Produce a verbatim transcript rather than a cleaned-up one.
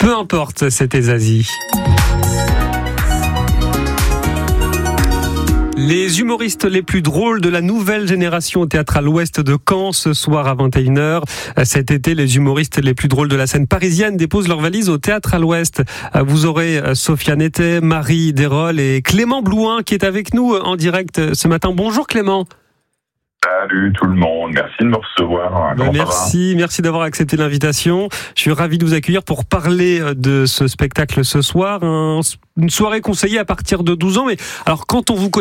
Peu importe, c'était Zazie. Les humoristes les plus drôles de la nouvelle génération au Théâtre à l'Ouest de Caen ce soir à vingt et une heures. Cet été, les humoristes les plus drôles de la scène parisienne déposent leurs valises au Théâtre à l'Ouest. Vous aurez Sophia Nettet, Marie Desrolles et Clément Blouin qui est avec nous en direct ce matin. Bonjour Clément. Salut tout le monde, merci de me recevoir. Ben merci, merci d'avoir accepté l'invitation. Je suis ravi de vous accueillir pour parler de ce spectacle ce soir. Un, une soirée conseillée à partir de douze ans. Mais alors quand on vous connaît